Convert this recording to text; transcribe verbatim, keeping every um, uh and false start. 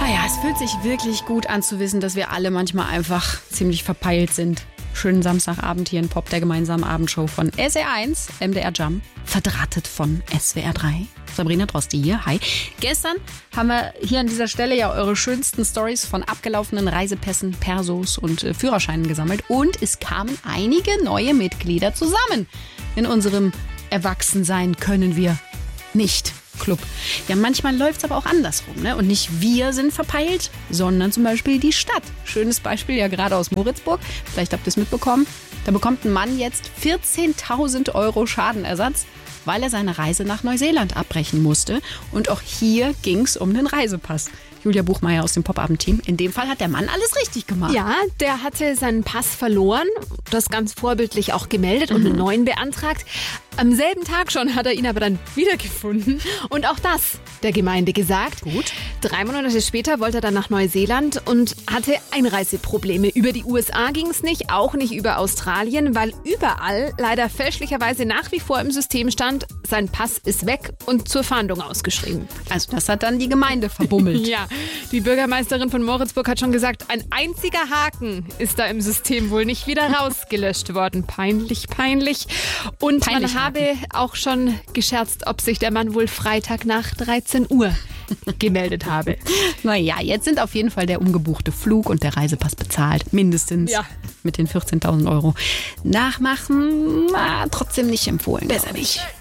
Naja, es fühlt sich wirklich gut an zu wissen, dass wir alle manchmal einfach ziemlich verpeilt sind. Schönen Samstagabend hier in Pop, der gemeinsamen Abendshow von S R eins, M D R Jump, verdrahtet von S W R drei. Sabrina Drosti hier, hi. Gestern haben wir hier an dieser Stelle ja eure schönsten Stories von abgelaufenen Reisepässen, Persos und äh, Führerscheinen gesammelt. Und es kamen einige neue Mitglieder zusammen in unserem Erwachsensein können wir nicht Club. Ja, manchmal läuft es aber auch andersrum, ne? Und nicht wir sind verpeilt, sondern zum Beispiel die Stadt. Schönes Beispiel ja gerade aus Moritzburg. Vielleicht habt ihr es mitbekommen. Da bekommt ein Mann jetzt vierzehntausend Euro Schadenersatz, weil er seine Reise nach Neuseeland abbrechen musste. Und auch hier ging es um den Reisepass. Julia Buchmeier aus dem Popabend-Team. In dem Fall hat der Mann alles richtig gemacht. Ja, der hatte seinen Pass verloren, das ganz vorbildlich auch gemeldet und einen neuen beantragt. Am selben Tag schon hat er ihn aber dann wiedergefunden und auch das der Gemeinde gesagt. Gut. Drei Monate später wollte er dann nach Neuseeland und hatte Einreiseprobleme. Über die U S A ging es nicht, auch nicht über Australien, weil überall leider fälschlicherweise nach wie vor im System stand, sein Pass ist weg und zur Fahndung ausgeschrieben. Also das hat dann die Gemeinde verbummelt. Ja, die Bürgermeisterin von Moritzburg hat schon gesagt, ein einziger Haken ist da im System wohl nicht wieder rausgelöscht worden. Peinlich, peinlich. Und Peinlich man habe auch schon gescherzt, ob sich der Mann wohl Freitag nach dreizehn Uhr gemeldet habe. Naja, jetzt sind auf jeden Fall der umgebuchte Flug und der Reisepass bezahlt. Mindestens Ja. mit den vierzehntausend Euro. Nachmachen, na, trotzdem nicht empfohlen. Besser nicht.